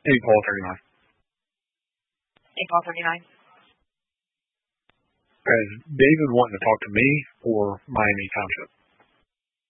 Hey, Paul 39. Hey, Paul 39. Is David wanting to talk to me or Miami Township?